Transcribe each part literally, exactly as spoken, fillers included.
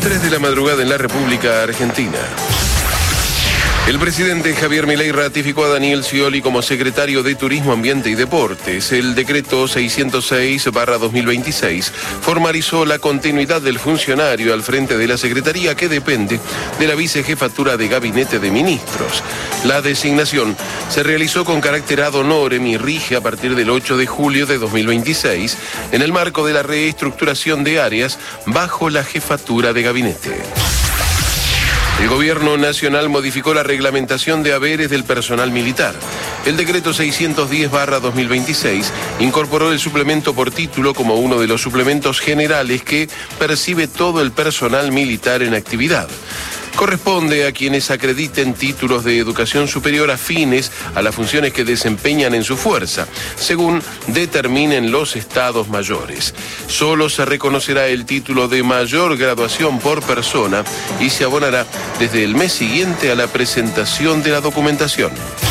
tres de la madrugada en la República Argentina. El presidente Javier Milei ratificó a Daniel Scioli como secretario de Turismo, Ambiente y Deportes. El decreto seiscientos seis barra dos mil veintiséis formalizó la continuidad del funcionario al frente de la Secretaría, que depende de la vicejefatura de Gabinete de Ministros. La designación se realizó con carácter ad honorem y rige a partir del ocho de julio de dos mil veintiséis en el marco de la reestructuración de áreas bajo la jefatura de gabinete. El Gobierno Nacional modificó la reglamentación de haberes del personal militar. El decreto seiscientos diez barra dos mil veintiséis incorporó el suplemento por título como uno de los suplementos generales que percibe todo el personal militar en actividad. Corresponde a quienes acrediten títulos de educación superior afines a las funciones que desempeñan en su fuerza, según determinen los estados mayores. Solo se reconocerá el título de mayor graduación por persona y se abonará desde el mes siguiente a la presentación de la documentación.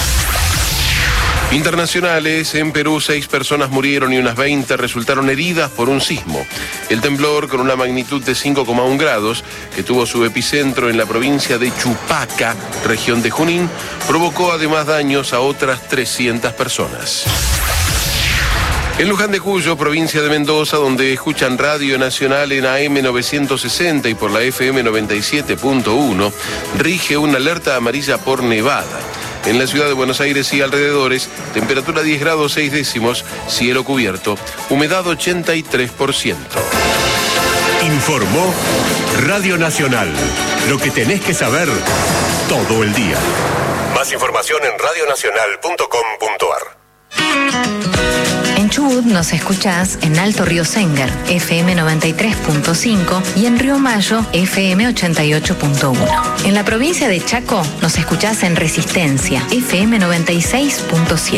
Internacionales, en Perú seis personas murieron y unas veinte resultaron heridas por un sismo. El temblor, con una magnitud de cinco coma uno grados, que tuvo su epicentro en la provincia de Chupaca, región de Junín, provocó además daños a otras trescientas personas. En Luján de Cuyo, provincia de Mendoza, donde escuchan Radio Nacional en A M novecientos sesenta y por la F M noventa y siete punto uno, rige una alerta amarilla por nevada. En la ciudad de Buenos Aires y alrededores, temperatura diez grados seis décimos, cielo cubierto, humedad ochenta y tres por ciento. Informó Radio Nacional. Lo que tenés que saber todo el día. Más información en radio nacional punto com punto a r. En Chubut nos escuchás en Alto Río Sengar, F M noventa y tres punto cinco, y en Río Mayo, F M ochenta y ocho punto uno. En la provincia de Chaco nos escuchás en Resistencia, F M noventa y seis punto siete.